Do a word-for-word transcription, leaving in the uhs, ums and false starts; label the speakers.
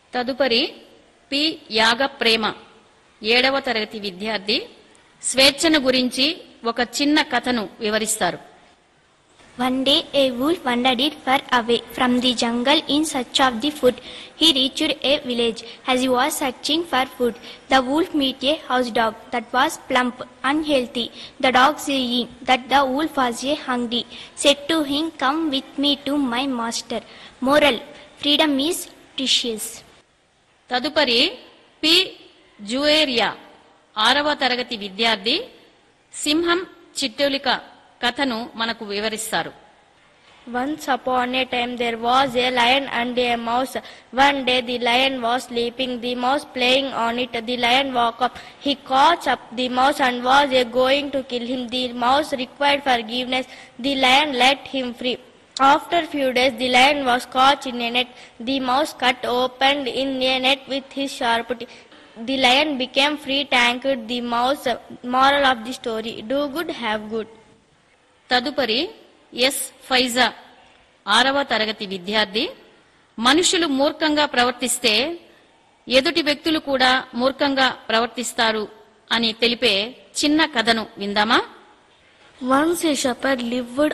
Speaker 1: తదుపరి పి యాగప్రేమ ఏడవ తరగతి విద్యార్థి స్వేచ్ఛను గురించి ఒక చిన్న కథను వివరిస్తారు.
Speaker 2: One day a wolf wandered far away from the jungle in search of the food. He reached a village. As he was searching for food, the wolf met a house dog that was plump, unhealthy. The dog, seeing that the wolf was a hungry, said to him, "Come with me to my master." Moral: freedom is precious.
Speaker 1: తదుపరి P Juveria ఆరవ తరగతి విద్యార్థి సింహం చిట్టెలిక కథను మనకు వివరిస్తారు.
Speaker 3: Once upon a time there was a lion and a mouse. One day the lion was sleeping, the mouse playing on it. The lion woke up. He caught up the mouse and was uh, going to kill him. The mouse required forgiveness. The lion let him free. After few days the lion was caught in a net. The mouse cut open in a net with his sharp teeth. The lion became free, thanked the mouse. Moral of the story: do good, have good.
Speaker 1: తదుపరి yes Faiza ఆరవ తరగతి విద్యార్థి మనుషులు మూర్ఖంగా ప్రవర్తిస్తే ఎదుటి వ్యక్తులు కూడా మూర్ఖంగా ప్రవర్తిస్తారు అని తెలిపే చిన్న కథను విందామా?
Speaker 3: Once a shepherd lived